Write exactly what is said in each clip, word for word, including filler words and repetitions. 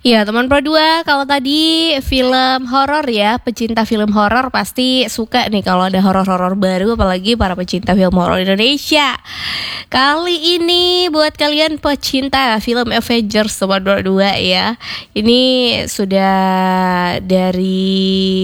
Ya teman Pro dua, kalau tadi film horor ya, pecinta film horor pasti suka nih kalau ada horor-horor baru, apalagi para pecinta film horor Indonesia. Kali ini buat kalian pecinta film Avengers teman Pro dua ya, ini sudah dari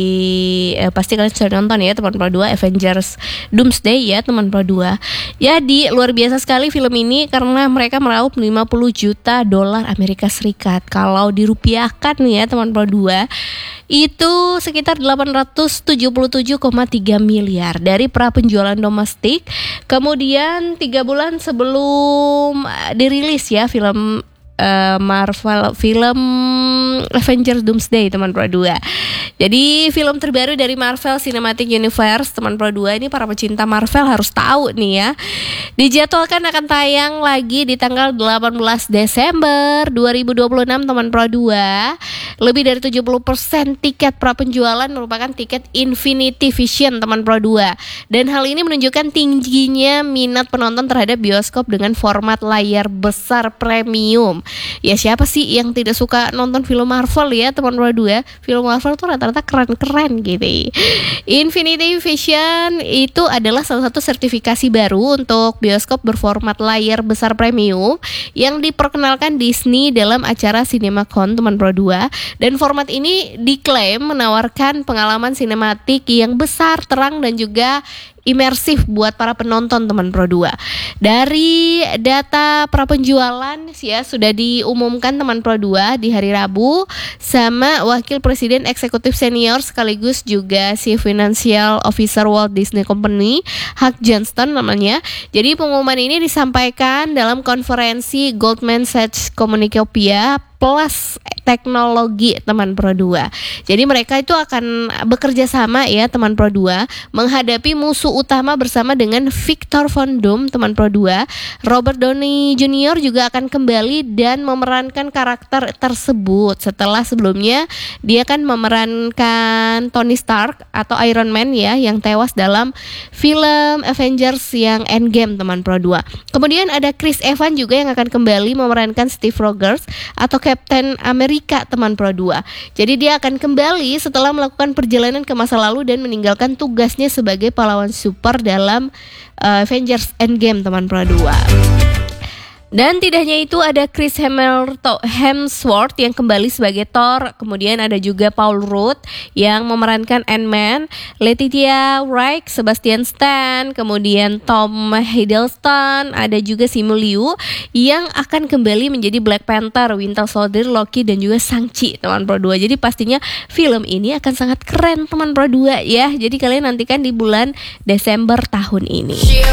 eh, pasti kalian sudah nonton ya teman Pro dua, Avengers Doomsday ya teman Pro dua. Jadi luar biasa sekali film ini karena mereka meraup lima puluh juta dolar Amerika Serikat. Kalau dirupiahkan nih ya teman Pro dua, itu sekitar delapan ratus tujuh puluh tujuh koma tiga miliar dari pra penjualan domestik. Kemudian tiga bulan sebelum dirilis ya film uh, Marvel, film Avengers Doomsday teman Pro dua. Jadi film terbaru dari Marvel Cinematic Universe teman Pro dua, ini para pecinta Marvel harus tahu nih ya. Dijadwalkan akan tayang lagi di tanggal delapan belas Desember dua ribu dua puluh enam teman Pro dua. Lebih dari tujuh puluh persen tiket prapenjualan merupakan tiket Infinity Vision teman Pro dua. Dan hal ini menunjukkan tingginya minat penonton terhadap bioskop dengan format layar besar premium. Ya siapa sih yang tidak suka nonton film Marvel ya teman Pro dua? Film Marvel tuh rata-rata keren-keren gitu. Infinity Vision itu adalah salah satu sertifikasi baru untuk bioskop berformat layar besar premium yang diperkenalkan Disney dalam acara CinemaCon teman Pro dua. Dan format ini diklaim menawarkan pengalaman sinematik yang besar, terang dan juga imersif buat para penonton teman Pro dua. Dari data prapenjualan ya sudah diumumkan teman Pro dua di hari Rabu sama Wakil Presiden Eksekutif Senior sekaligus juga si Financial Officer Walt Disney Company, Hugh Johnston namanya. Jadi pengumuman ini disampaikan dalam konferensi Goldman Sachs Communacopia Plus teknologi teman Pro dua. Jadi mereka itu akan bekerja sama ya teman Pro dua menghadapi musuh utama bersama dengan Victor Von Doom teman Pro dua. Robert Downey Junior juga akan kembali dan memerankan karakter tersebut setelah sebelumnya dia kan memerankan Tony Stark atau Iron Man ya yang tewas dalam film Avengers yang Endgame teman Pro dua. Kemudian ada Chris Evans juga yang akan kembali memerankan Steve Rogers atau Captain America teman Pro dua. Jadi dia akan kembali setelah melakukan perjalanan ke masa lalu dan meninggalkan tugasnya sebagai pahlawan super dalam uh, Avengers Endgame teman Pro dua. Dan tidak hanya itu, ada Chris Hemsworth yang kembali sebagai Thor. Kemudian ada juga Paul Rudd yang memerankan Ant-Man, Letitia Wright, Sebastian Stan, kemudian Tom Hiddleston, ada juga Simu Liu yang akan kembali menjadi Black Panther, Winter Soldier, Loki dan juga Shang-Chi teman Pro dua. Jadi pastinya film ini akan sangat keren teman Pro dua ya. Jadi kalian nantikan di bulan Desember tahun ini.